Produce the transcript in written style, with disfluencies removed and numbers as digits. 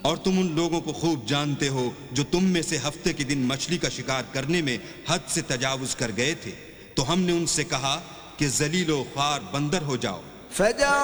और तुम उन लोगों को खूब जानते हो जो तुम में से हफ्ते के दिन मछली का शिकार करने में हद से तजावुज कर गए थे, तो हमने उनसे कहा कि जलीलो ख्वार बंदर हो जाओ।